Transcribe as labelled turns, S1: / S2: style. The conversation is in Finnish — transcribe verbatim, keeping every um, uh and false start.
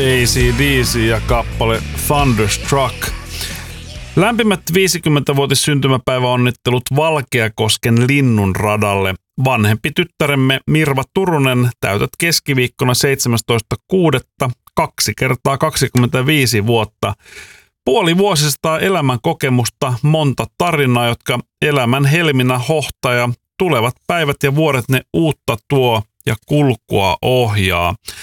S1: A C D C ja kappale Thunderstruck. Lämpimät viisikymmenvuotis syntymäpäiväonnittelut Valkeakosken Linnunradalle. Vanhempi tyttäremme Mirva Turunen, täytät keskiviikkona seitsemästoista kuudetta kaksi kertaa kaksikymmentäviisi vuotta. Puoli vuosisataa elämän kokemusta, monta tarinaa, jotka elämän helminä hohtaa ja tulevat päivät ja vuodet ne uutta tuo ja kulkua ohjaa.